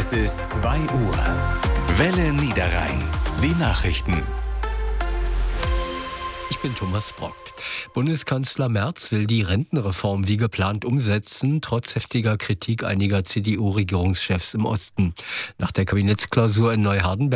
Es ist 2 Uhr. Welle Niederrhein. Die Nachrichten. Ich bin Thomas Brockt. Bundeskanzler Merz will die Rentenreform wie geplant umsetzen, trotz heftiger Kritik einiger CDU-Regierungschefs im Osten. Nach der Kabinettsklausur in Neuhardenberg